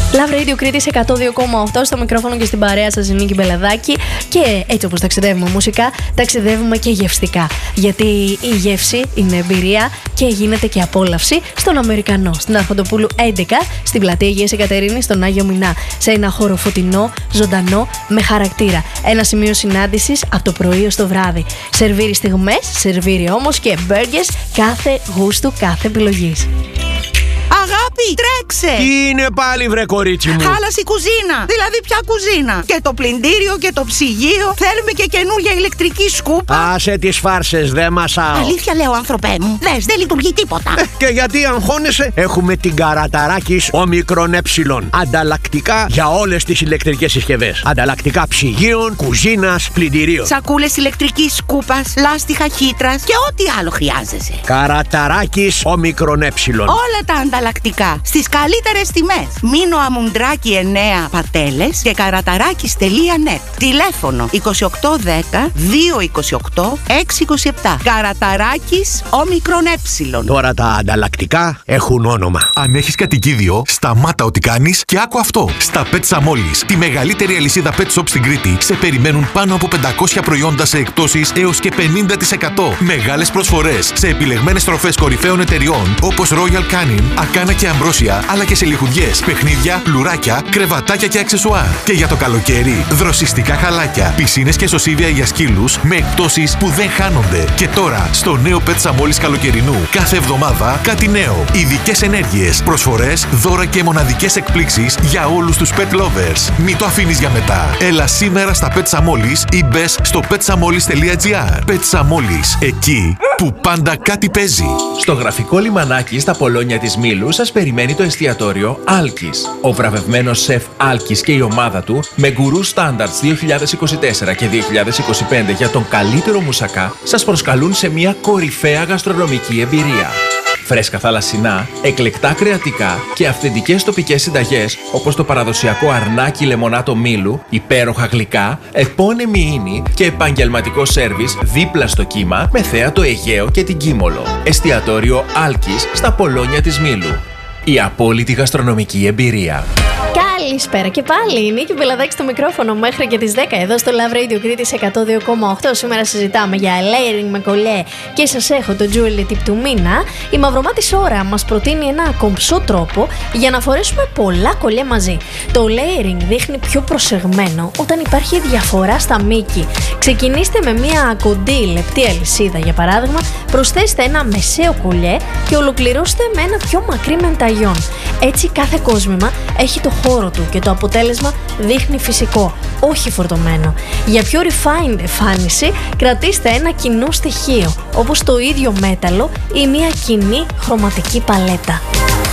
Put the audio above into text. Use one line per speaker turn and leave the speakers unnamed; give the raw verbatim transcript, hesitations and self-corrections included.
Love Radio Κρήτης εκατό δύο κόμμα οκτώ, στο μικρόφωνο και στην παρέα σας η Νίκη Μπελαδάκη. Και έτσι όπως ταξιδεύουμε μουσικά, ταξιδεύουμε και γευστικά. Γιατί η γεύση είναι εμπειρία και γίνεται και απόλαυση στον Αμερικανό, στην Αρχοντοπούλου έντεκα, στην πλατεία Αγίας Εκατερίνης, στον Άγιο Μινά. Σε ένα χώρο φωτεινό, ζωντανό, με χαρακτήρα. Ένα σημείο συνάντησης από το πρωί ως το βράδυ. Σερβίρει στιγμές, σερβίρει όμως και μπέργκες κάθε γούστου, κάθε επιλογής.
Αγάπη, τρέξε!
Τι είναι πάλι, βρε κορίτσι μου?
Χάλασε η κουζίνα. Δηλαδή, ποια κουζίνα? Και το πλυντήριο και το ψυγείο. Θέλουμε και καινούργια ηλεκτρική σκούπα.
Άσε τις φάρσες, δε μασάω.
Αλήθεια λέω, άνθρωπέ μου. Δες, δεν λειτουργεί τίποτα.
Ε, και γιατί αγχώνεσαι? Έχουμε την Καραταράκης Όμικρον Ε. Ανταλλακτικά για όλες τις ηλεκτρικές συσκευές. Ανταλλακτικά ψυγείων, κουζίνας, πλυντηρίων.
Σακούλες ηλεκτρικής σκούπας, λάστιχα χύτρας και ό,τι άλλο χρειάζεσαι.
Καραταράκης Όμικρον Ε.
Όλα τα ανταλλακτικά στις καλύτερες τιμές. Μίνο Αμουντράκη εννέα Πατέλες και καραταράκης τελεία νετ. Τηλέφωνο είκοσι οκτώ δέκα δύο είκοσι οκτώ έξι είκοσι επτά. Καραταράκης Όμικρον Ε.
Τώρα τα ανταλλακτικά έχουν όνομα.
Αν έχεις κατοικίδιο, σταμάτα ό,τι κάνεις και άκου αυτό. Στα Pet Samolis, τη μεγαλύτερη αλυσίδα pet shop στην Κρήτη, σε περιμένουν πάνω από πεντακόσια προϊόντα σε εκπτώσεις έως και πενήντα τοις εκατό. Μεγάλες προσφορές σε επιλεγμένες τροφές κορυφαίων εταιριών όπως Royal Canin, Ακάνα και Αμπρόσια, αλλά και σε λιχουδιές, παιχνίδια, λουράκια, κρεβατάκια και αξεσουάρ. Και για το καλοκαίρι, δροσιστικά χαλάκια, πισίνες και σωσίβια για σκύλους με εκπτώσεις που δεν χάνονται. Και τώρα, στο νέο Pet Samolis καλοκαιρινού, κάθε εβδομάδα κάτι νέο. Ειδικές ενέργειες, προσφορές, δώρα και μοναδικές εκπλήξεις για όλους τους pet lovers. Μην το αφήνεις για μετά. Έλα σήμερα στα Pet Samolis ή μπες στο πετ σαμόλις τελεία τζι άρ. Pet Samolis, εκεί που πάντα κάτι παίζει.
Στο γραφικό λιμανάκι στα Πολόνια της Μήλου σας περιμένει το εστιατόριο Άλκης. Ο βραβευμένος σεφ Άλκης και η ομάδα του με γκουρού Standards δύο χιλιάδες είκοσι τέσσερα και δύο χιλιάδες είκοσι πέντε για τον καλύτερο μουσακά σας προσκαλούν σε μια κορυφαία γαστρονομική εμπειρία. Φρέσκα θαλασσινά, εκλεκτά κρεατικά και αυθεντικές τοπικές συνταγές όπως το παραδοσιακό αρνάκι λεμονάτο Μήλου, υπέροχα γλυκά, επώνυμη ίνη και επαγγελματικό σέρβις δίπλα στο κύμα με θέα το Αιγαίο και την Κίμολο. Εστιατόριο Άλκης στα Πολόνια της Μήλου. Η απόλυτη γαστρονομική εμπειρία.
Καλησπέρα και πάλι, η Νίκη Μπελαδάκη στο μικρόφωνο μέχρι και τις δέκα εδώ στο Love Radio Κρήτης εκατό δύο κόμμα οκτώ. Σήμερα συζητάμε για layering με κολλιέ και σας έχω το jewelry tip του μήνα. Η Μαυρομάτης Ώρα μας προτείνει ένα κομψό τρόπο για να φορέσουμε πολλά κολλιέ μαζί. Το layering δείχνει πιο προσεγμένο όταν υπάρχει διαφορά στα μήκη. Ξεκινήστε με μια κοντή λεπτή αλυσίδα για παράδειγμα, προσθέστε ένα μεσαίο κολλιέ και ολοκληρώστε με ένα πιο μακρύ μενταγιόν. Έτσι κάθε κόσμημα έχει το χώρο του και το αποτέλεσμα δείχνει φυσικό, όχι φορτωμένο. Για πιο refined εμφάνιση κρατήστε ένα κοινό στοιχείο όπως το ίδιο μέταλλο ή μια κοινή χρωματική παλέτα.